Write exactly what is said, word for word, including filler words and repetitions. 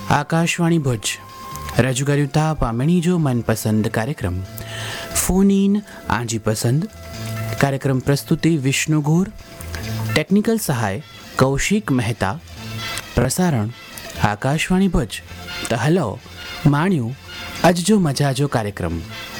આકાશવાણી ભુજ રજૂ કર્યું તા પામેણી જો મનપસંદ કાર્યક્રમ ફોન ઇન આજી પસંદ. કાર્યક્રમ પ્રસ્તુતિ વિષ્ણુ ઘોર, ટેકનિકલ સહાય કૌશિક મહેતા, પ્રસારણ આકાશવાણી ભુજ. તો હલો માણ્યું અજજો મજાજો કાર્યક્રમ.